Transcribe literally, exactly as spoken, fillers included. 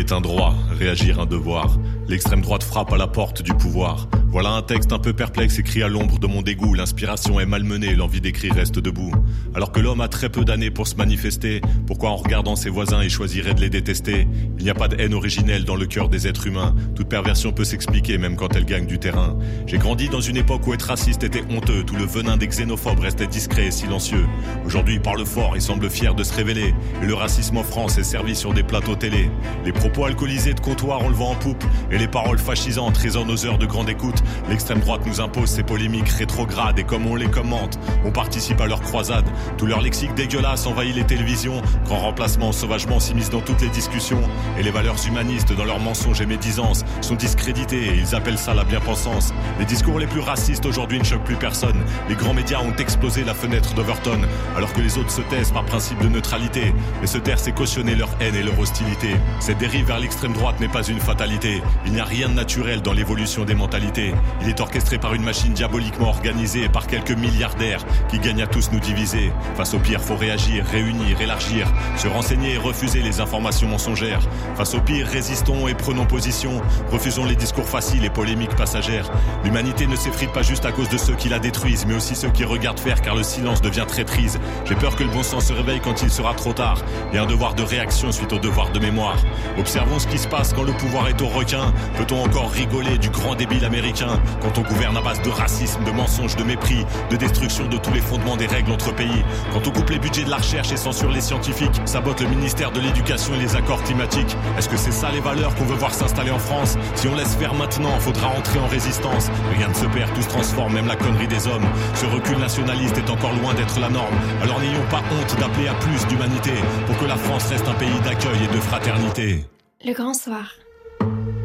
est un droit, réagir un devoir. L'extrême droite frappe à la porte du pouvoir. Voilà un texte un peu perplexe écrit à l'ombre de mon dégoût. L'inspiration est malmenée, l'envie d'écrire reste debout. Alors que l'homme a très peu d'années pour se manifester, pourquoi en regardant ses voisins il choisirait de les détester? Il n'y a pas de haine originelle dans le cœur des êtres humains. Toute perversion peut s'expliquer même quand elle gagne du terrain. J'ai grandi dans une époque où être raciste était honteux. Tout le venin des xénophobes restait discret et silencieux. Aujourd'hui il parle fort, il semble fier de se révéler. Et le racisme en France est servi sur des plateaux télé. Les propos alcoolisés de comptoir on le vend en poupe. Et les paroles fascisantes résonnent aux heures de grande écoute. L'extrême droite nous impose ses polémiques rétrogrades. Et comme on les commente, on participe à leur croisade. Tout leur lexique dégueulasse envahit les télévisions. Grand remplacement sauvagement s'immisce dans toutes les discussions. Et les valeurs humanistes dans leurs mensonges et médisances sont discréditées et ils appellent ça la bien-pensance. Les discours les plus racistes aujourd'hui ne choquent plus personne. Les grands médias ont explosé la fenêtre d'Overton, alors que les autres se taisent par principe de neutralité. Et se taire c'est cautionner leur haine et leur hostilité. Cette dérive vers l'extrême droite n'est pas une fatalité. Il n'y a rien de naturel dans l'évolution des mentalités. Il est orchestré par une machine diaboliquement organisée, par quelques milliardaires qui gagnent à tous nous diviser. Face au pire, faut réagir, réunir, élargir, se renseigner et refuser les informations mensongères. Face au pire, résistons et prenons position. Refusons les discours faciles et polémiques passagères. L'humanité ne s'effrite pas juste à cause de ceux qui la détruisent, mais aussi ceux qui regardent faire, car le silence devient traîtrise. J'ai peur que le bon sens se réveille quand il sera trop tard. Il y a un devoir de réaction suite au devoir de mémoire. Observons ce qui se passe quand le pouvoir est au requin. Peut-on encore rigoler du grand débile américain quand on gouverne à base de racisme, de mensonges, de mépris, de destruction de tous les fondements des règles entre pays? Quand on coupe les budgets de la recherche et censure les scientifiques, sabote le ministère de l'éducation et les accords climatiques. Est-ce que c'est ça les valeurs qu'on veut voir s'installer en France? Si on laisse faire maintenant, faudra entrer en résistance. Rien ne se perd, tout se transforme, même la connerie des hommes. Ce recul nationaliste est encore loin d'être la norme. Alors n'ayons pas honte d'appeler à plus d'humanité pour que la France reste un pays d'accueil et de fraternité. Le Grand Soir.